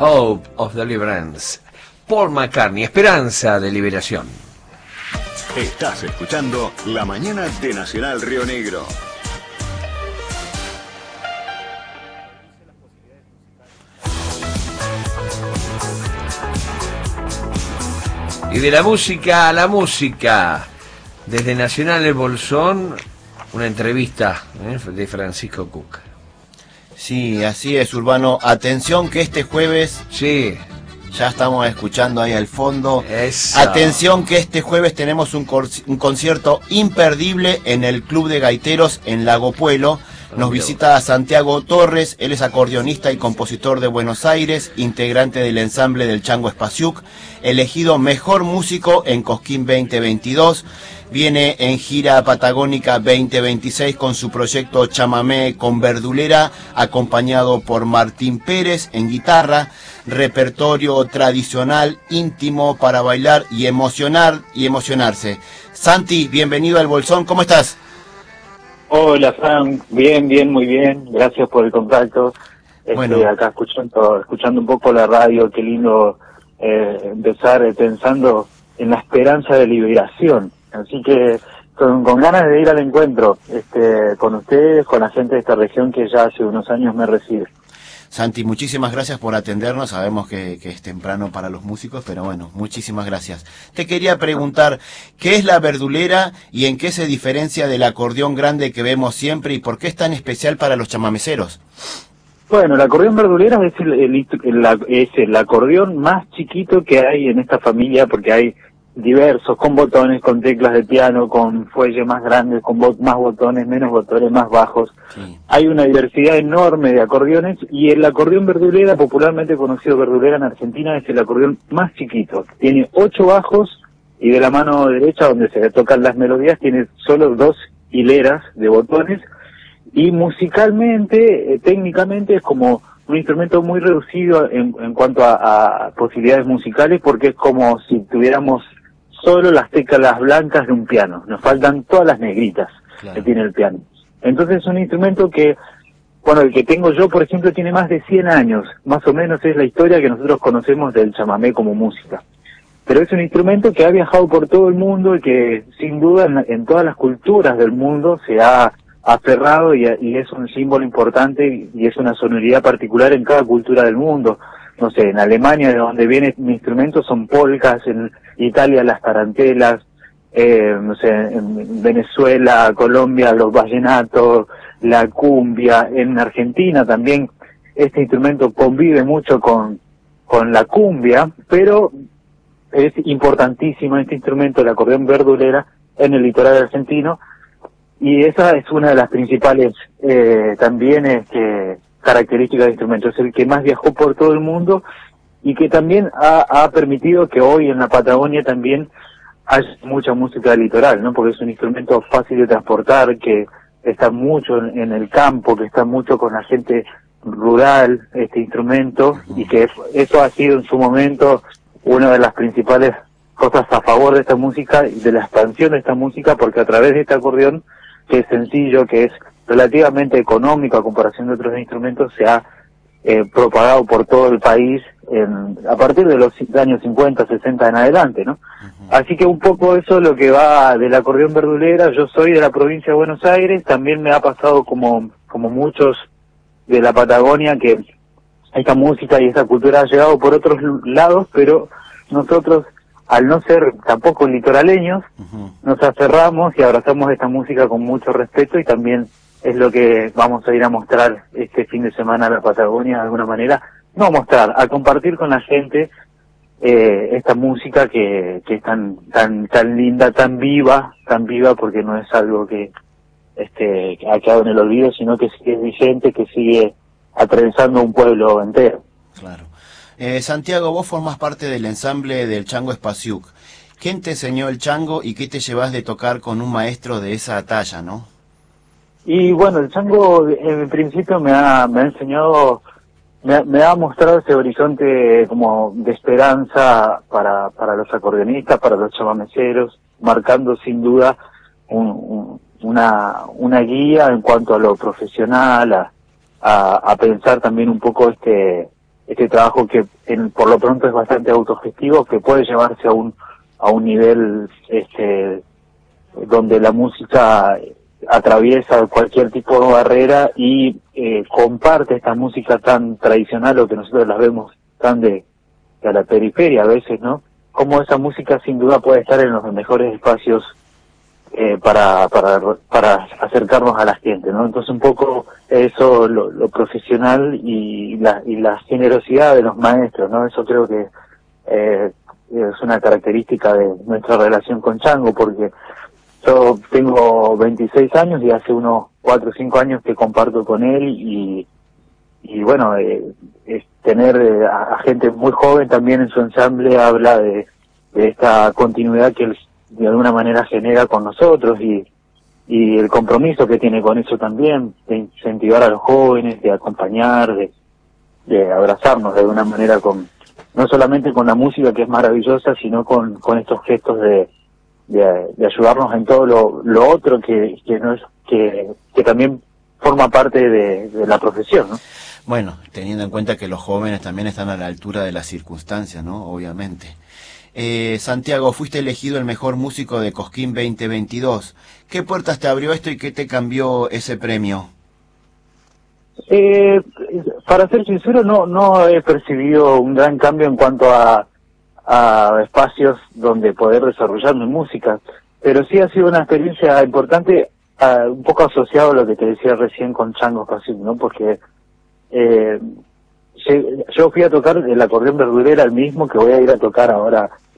Hope of Deliverance. Paul McCartney, Esperanza de Liberación. Estás escuchando La Mañana de Nacional Río Negro. Y de la música a la música, desde Nacional El Bolsón, una entrevista de Francisco Cook. Sí, así es, Urbano. Atención que este jueves... Sí. Ya estamos escuchando ahí al fondo. Eso. Atención que este jueves tenemos un concierto imperdible en el Club de Gaiteros en Lago Puelo. Nos visita Santiago Torres, él es acordeonista y compositor de Buenos Aires, integrante del ensamble del Chango Espasiuk, elegido mejor músico en Cosquín 2022, viene en gira patagónica 2026 con su proyecto Chamamé con Verdulera, acompañado por Martín Pérez en guitarra, repertorio tradicional, íntimo para bailar y emocionarse. Santi, bienvenido al Bolsón, ¿cómo estás? Hola, Fran, bien, muy bien, gracias por el contacto. Bueno. Acá escuchando un poco la radio, qué lindo empezar pensando en la esperanza de liberación. Así que con ganas de ir al encuentro con ustedes, con la gente de esta región que ya hace unos años me recibe. Santi, muchísimas gracias por atendernos, sabemos que es temprano para los músicos, pero bueno, muchísimas gracias. Te quería preguntar, ¿qué es la verdulera y en qué se diferencia del acordeón grande que vemos siempre y por qué es tan especial para los chamameceros? Bueno, el acordeón verdulera es el acordeón más chiquito que hay en esta familia, porque hay diversos, con botones, con teclas de piano, con fuelle más grandes, con más botones, menos botones, más bajos. Sí. Hay una diversidad enorme de acordeones y el acordeón verdulera, popularmente conocido verdulera en Argentina, es el acordeón más chiquito. Tiene 8 bajos y de la mano derecha, donde se le tocan las melodías, tiene solo 2 hileras de botones y musicalmente, técnicamente es como un instrumento muy reducido en cuanto a posibilidades musicales, porque es como si tuviéramos solo las teclas blancas de un piano, nos faltan todas las negritas que tiene el piano. Entonces es un instrumento que, bueno, el que tengo yo, por ejemplo, tiene más de 100 años, más o menos es la historia que nosotros conocemos del chamamé como música. Pero es un instrumento que ha viajado por todo el mundo y que sin duda en todas las culturas del mundo se ha aferrado y es un símbolo importante y es una sonoridad particular en cada cultura del mundo. No sé, en Alemania, de donde viene mi instrumento, son polcas, en Italia las tarantelas, no sé, en Venezuela, Colombia, los vallenatos, la cumbia, en Argentina también este instrumento convive mucho con la cumbia, pero es importantísimo este instrumento, el acordeón verdulera, en el litoral argentino, y esa es una de las principales también características del instrumento. Es el que más viajó por todo el mundo y que también ha permitido que hoy en la Patagonia también haya mucha música litoral, ¿no? Porque es un instrumento fácil de transportar, que está mucho en el campo, que está mucho con la gente rural, este instrumento, y que eso ha sido en su momento una de las principales cosas a favor de esta música y de la expansión de esta música, porque a través de este acordeón, que es sencillo, que es relativamente económico a comparación de otros instrumentos, se ha propagado por todo el país a partir de los años 50, 60 en adelante, ¿no? Así que un poco eso es lo que va del acordeón verdulera. Yo soy de la provincia de Buenos Aires, también me ha pasado como muchos de la Patagonia, que esta música y esta cultura ha llegado por otros lados, pero nosotros, al no ser tampoco litoraleños, nos aferramos y abrazamos esta música con mucho respeto, y también es lo que vamos a ir a mostrar este fin de semana a la Patagonia de alguna manera. No a mostrar, a compartir con la gente esta música que es tan linda, tan viva, porque no es algo que ha quedado en el olvido, sino que sigue vigente, que sigue atravesando un pueblo entero. Claro. Santiago, vos formás parte del ensamble del Chango Espasiuk. ¿Quién te enseñó el chango y qué te llevas de tocar con un maestro de esa talla, no? Y bueno, el chango en principio me ha enseñado, me ha mostrado ese horizonte como de esperanza para los acordeonistas, para los chamameceros, marcando sin duda una guía en cuanto a lo profesional, a pensar también un poco este trabajo que por lo pronto es bastante autogestivo, que puede llevarse a un nivel donde la música atraviesa cualquier tipo de barrera y comparte esta música tan tradicional, o que nosotros las vemos tan de a la periferia a veces, ¿no? Cómo esa música sin duda puede estar en los mejores espacios para acercarnos a la gente, ¿no? Entonces un poco eso, lo profesional y la generosidad de los maestros, ¿no? Eso creo que es una característica de nuestra relación con Chango, porque yo tengo 26 años y hace unos 4 o 5 años que comparto con él y bueno, es tener a gente muy joven también en su ensamble habla de esta continuidad que él de alguna manera genera con nosotros y el compromiso que tiene con eso también, de incentivar a los jóvenes, de acompañar, de abrazarnos de alguna manera no solamente con la música, que es maravillosa, sino con estos gestos de ayudarnos en todo lo otro que también forma parte de la profesión, ¿no? Bueno, teniendo en cuenta que los jóvenes también están a la altura de las circunstancias, ¿no? Obviamente. Santiago, fuiste elegido el mejor músico de Cosquín 2022. ¿Qué puertas te abrió esto y qué te cambió ese premio? Para ser sincero, no he percibido un gran cambio en cuanto a espacios donde poder desarrollar mi música, pero sí ha sido una experiencia importante, un poco asociado a lo que te decía recién con Chango Cacique, ¿no? Porque yo fui a tocar el acordeón verdulera, el mismo que voy a ir a tocar ahora